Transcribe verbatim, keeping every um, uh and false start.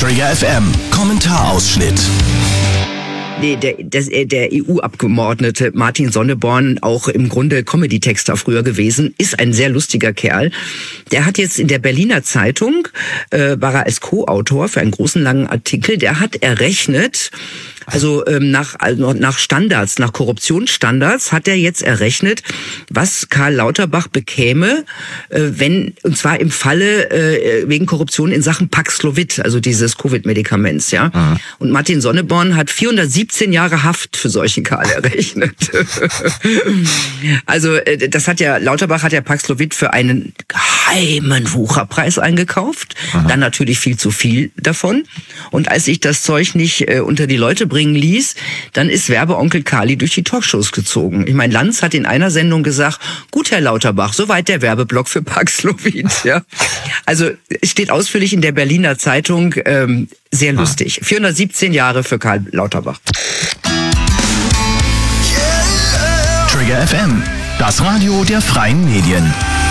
Trigger F M, Kommentarausschnitt. Der, der, der E U-Abgeordnete Martin Sonneborn, auch im Grunde Comedy-Texter früher gewesen, ist ein sehr lustiger Kerl. Der hat jetzt in der Berliner Zeitung, äh, war er als Co-Autor für einen großen langen Artikel, der hat errechnet, also ähm, nach, also nach Standards, nach Korruptionsstandards hat er jetzt errechnet, was Karl Lauterbach bekäme, äh, wenn, und zwar im Falle äh, wegen Korruption in Sachen Paxlovid, also dieses Covid-Medikaments, ja. Mhm. Und Martin Sonneborn hat vierhundertsiebzehn Jahre Haft für solchen Karl errechnet. Also äh, das hat ja, Lauterbach hat ja Paxlovid für einen geheimen Wucherpreis eingekauft, mhm. dann natürlich viel zu viel davon. Und als sich das Zeug nicht äh, unter die Leute bringen ließ, dann ist Werbeonkel Kali durch die Talkshows gezogen. Ich meine, Lanz hat in einer Sendung gesagt, gut, Herr Lauterbach, soweit der Werbeblock für Paxlovid. Ja. Also es steht ausführlich in der Berliner Zeitung, ähm, sehr lustig. vierhundertsiebzehn Jahre für Karl Lauterbach. Trigger F M, das Radio der freien Medien.